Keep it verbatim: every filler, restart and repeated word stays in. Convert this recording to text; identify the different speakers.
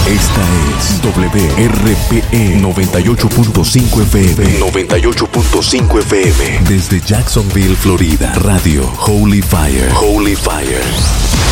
Speaker 1: Esta es W R P E noventa y ocho punto cinco F M. noventa y ocho punto cinco F M. Desde Jacksonville, Florida. Radio Holy Fire. Holy Fire.